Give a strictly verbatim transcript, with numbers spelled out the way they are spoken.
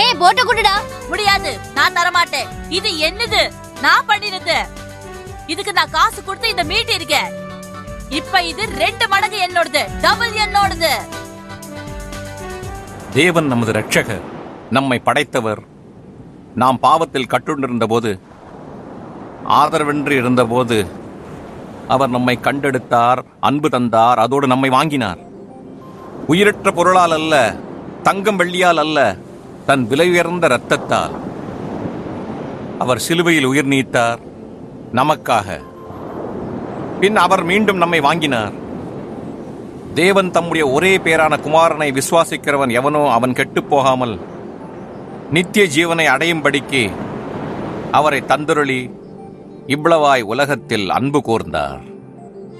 ஏய் போட்டு குடுடா. முடியாது, நான் தர மாட்டேன். இது என்னது? நான் பண்ணினது. இதுக்கு நான் காசு கொடுத்து இந்த மீட் இருக்கேன். இப்ப இது ரெண்டு மடங்கு என்னோடது, டபுள் என்னோடது. தேவன் நமது ரட்சகர், நம்மை படைத்தவர். நாம் பாவத்தில் கட்டுண்டிருந்த போது, ஆதரவென்று இருந்தபோது அவர் நம்மை கண்டெடுத்தார், அன்பு தந்தார், அதோடு நம்மை வாங்கினார். உயிரற்ற பொருளால் அல்ல, தங்கம் வெள்ளியால் அல்ல, தன் விலை உயர்ந்த இரத்தத்தால். அவர் சிலுவையில் உயிர் நீத்தார் நமக்காக. பின் அவர் மீண்டும் நம்மை வாங்கினார். தேவன் தம்முடைய ஒரே பேரான குமாரனை விசுவாசிக்கிறவன் எவனோ அவன் கெட்டுப் போகாமல் நித்திய ஜீவனை அடையும்படிக்கு அவரை தந்தருளி இவ்வளவாய் உலகத்தில் அன்பு கூர்ந்தார்.